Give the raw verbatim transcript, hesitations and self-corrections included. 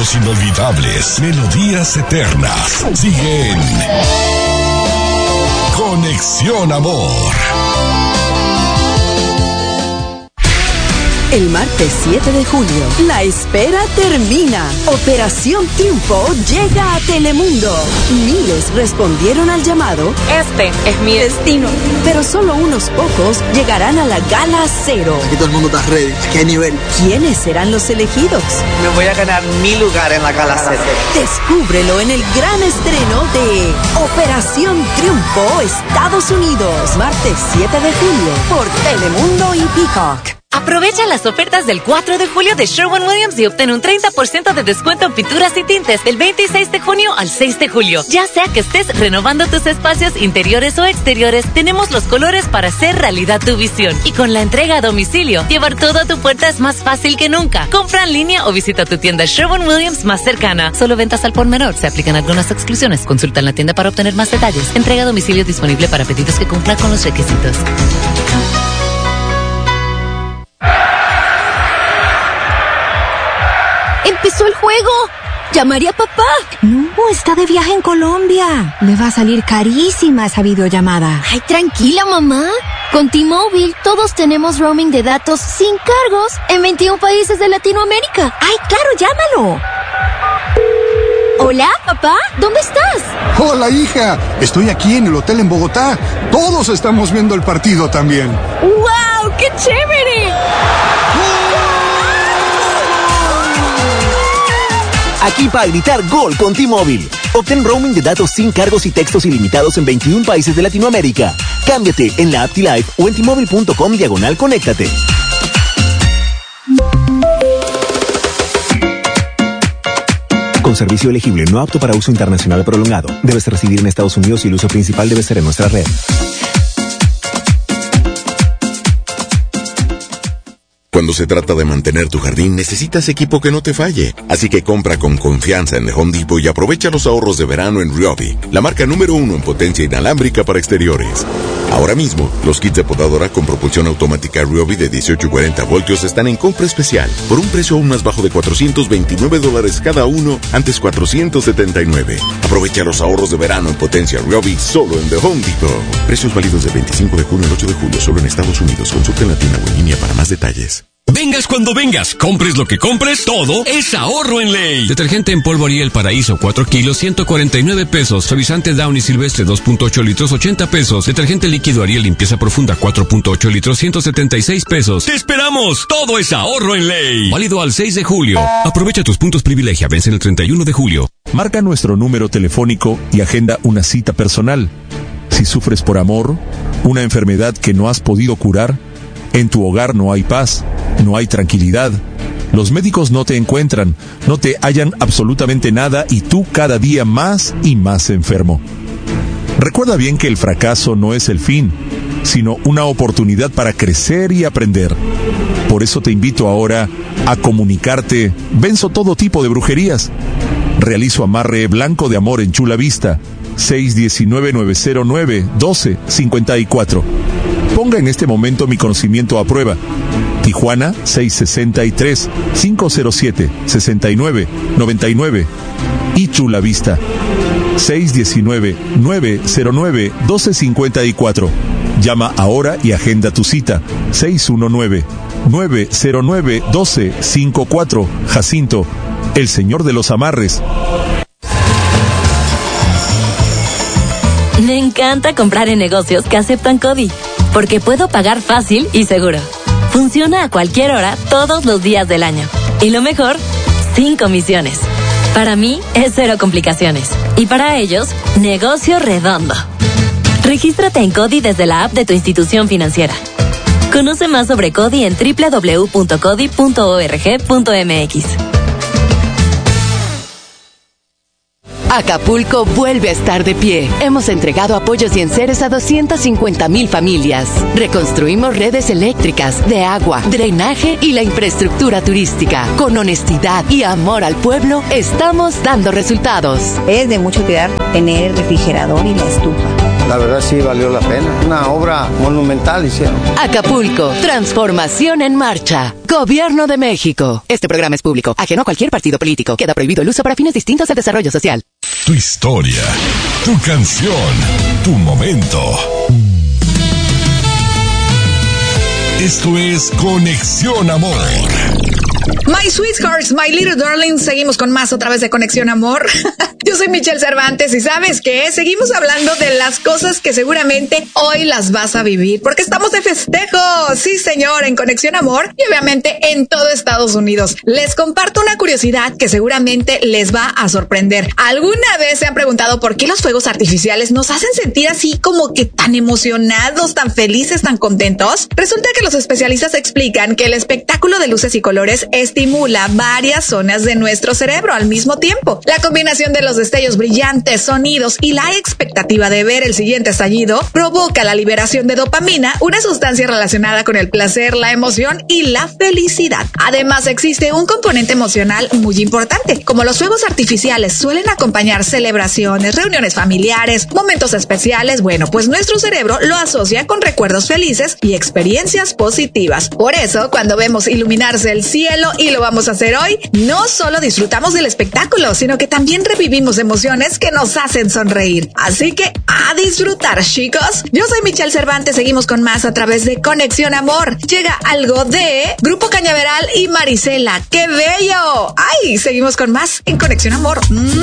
Momentos inolvidables, melodías eternas. Siguen Conexión Amor. El martes siete de julio, la espera termina. Operación Triunfo llega a Telemundo. Miles respondieron al llamado. Este es mi destino. Pero solo unos pocos llegarán a la Gala Cero. Aquí todo el mundo está ready. ¿A qué nivel? ¿Quiénes serán los elegidos? Me voy a ganar mi lugar en la Gala Cero. Descúbrelo en el gran estreno de Operación Triunfo Estados Unidos. Martes siete de julio por Telemundo y Peacock. Aprovecha las ofertas del cuatro de julio de Sherwin-Williams y obtén un treinta por ciento de descuento en pinturas y tintes del veintiséis de junio al seis de julio. Ya sea que estés renovando tus espacios interiores o exteriores, tenemos los colores para hacer realidad tu visión. Y con la entrega a domicilio, llevar todo a tu puerta es más fácil que nunca. Compra en línea o visita tu tienda Sherwin-Williams más cercana. Solo ventas al por menor. Se aplican algunas exclusiones. Consulta en la tienda para obtener más detalles. Entrega a domicilio disponible para pedidos que cumplan con los requisitos. ¡Empezó el juego! ¡Llamaré a papá! No, está de viaje en Colombia. Le va a salir carísima esa videollamada. Ay, tranquila, mamá. Con T-Mobile, todos tenemos roaming de datos sin cargos en veintiún países de Latinoamérica. ¡Ay, claro, llámalo! Hola, papá, ¿dónde estás? Hola, hija. Estoy aquí en el hotel en Bogotá. Todos estamos viendo el partido también. ¡Wow! ¡Qué chévere! Aquí para gritar gol con T-Mobile. Obtén roaming de datos sin cargos y textos ilimitados en veintiún países de Latinoamérica. Cámbiate en la app T-Life o en T-Mobile punto com diagonal conéctate. Con servicio elegible no apto para uso internacional prolongado. Debes residir en Estados Unidos y el uso principal debe ser en nuestra red. Cuando se trata de mantener tu jardín, necesitas equipo que no te falle. Así que compra con confianza en The Home Depot y aprovecha los ahorros de verano en Ryobi, la marca número uno en potencia inalámbrica para exteriores. Ahora mismo, los kits de podadora con propulsión automática Ryobi de dieciocho y cuarenta voltios están en compra especial, por un precio aún más bajo de cuatrocientos veintinueve dólares cada uno, antes cuatrocientos setenta y nueve. Aprovecha los ahorros de verano en potencia Ryobi solo en The Home Depot. Precios válidos del veinticinco de junio al ocho de julio, solo en Estados Unidos. Consulta en la tienda o en línea para más detalles. Vengas cuando vengas, compres lo que compres, todo es ahorro en ley. Detergente en polvo Ariel Paraíso, cuatro kilos, ciento cuarenta y nueve pesos. Suavizante Downy Silvestre, dos punto ocho litros, ochenta pesos. Detergente líquido Ariel Limpieza Profunda, cuatro punto ocho litros, ciento setenta y seis pesos. ¡Te esperamos! Todo es ahorro en ley. Válido al seis de julio. Aprovecha tus puntos privilegia, vencen el treinta y uno de julio. Marca nuestro número telefónico y agenda una cita personal. Si sufres por amor, una enfermedad que no has podido curar, en tu hogar no hay paz, no hay tranquilidad. Los médicos no te encuentran, no te hallan absolutamente nada y tú cada día más y más enfermo. Recuerda bien que el fracaso no es el fin, sino una oportunidad para crecer y aprender. Por eso te invito ahora a comunicarte. Venzo todo tipo de brujerías. Realizo amarre blanco de amor en Chula Vista, seis uno nueve, nueve cero nueve, uno dos cinco cuatro. Ponga en este momento mi conocimiento a prueba. Tijuana, seis seis tres, cinco cero siete, seis nueve nueve nueve. Y Chula Vista, seis uno nueve, nueve cero nueve, uno dos cinco cuatro. Llama ahora y agenda tu cita. seis uno nueve, nueve cero nueve, uno dos cinco cuatro. Jacinto, el señor de los amarres. Me encanta comprar en negocios que aceptan CODI, porque puedo pagar fácil y seguro. Funciona a cualquier hora, todos los días del año. Y lo mejor, sin comisiones. Para mí, es cero complicaciones. Y para ellos, negocio redondo. Regístrate en CODI desde la app de tu institución financiera. Conoce más sobre CODI en doble u doble u doble u punto codi punto org punto m x. Acapulco vuelve a estar de pie. Hemos entregado apoyos y enseres a doscientas cincuenta mil familias. Reconstruimos redes eléctricas, de agua, drenaje y la infraestructura turística. Con honestidad y amor al pueblo, estamos dando resultados. Es de mucho cuidar tener el refrigerador y la estufa. la verdad sí valió la pena. Una obra monumental hicieron. Acapulco, transformación en marcha. Gobierno de México. Este programa es público, ajeno a cualquier partido político. Queda prohibido el uso para fines distintos de desarrollo social. Tu historia, tu canción, tu momento. Esto es Conexión Amor. My sweethearts, my little darlings, seguimos con más otra vez de Conexión Amor. Yo soy Michelle Cervantes y ¿sabes qué? Seguimos hablando de las cosas que seguramente hoy las vas a vivir, porque estamos de festejo, sí señor, en Conexión Amor y obviamente en todo Estados Unidos. Les comparto una curiosidad que seguramente les va a sorprender. ¿Alguna vez se han preguntado por qué los fuegos artificiales nos hacen sentir así como que tan emocionados, tan felices, tan contentos? Resulta que los especialistas explican que el espectáculo de luces y colores estimula varias zonas de nuestro cerebro al mismo tiempo. La combinación de los destellos brillantes, sonidos y la expectativa de ver el siguiente estallido provoca la liberación de dopamina, una sustancia relacionada con el placer, la emoción y la felicidad. Además, existe un componente emocional muy importante. Como los fuegos artificiales suelen acompañar celebraciones, reuniones familiares, momentos especiales, bueno, pues nuestro cerebro lo asocia con recuerdos felices y experiencias positivas. Por eso, cuando vemos iluminarse el cielo, y lo vamos a hacer hoy, no solo disfrutamos del espectáculo, sino que también revivimos emociones que nos hacen sonreír. Así que a disfrutar, chicos. Yo soy Michelle Cervantes, seguimos con más a través de Conexión Amor. Llega algo de Grupo Cañaveral y Marisela. ¡Qué bello! ¡Ay! Seguimos con más en Conexión Amor.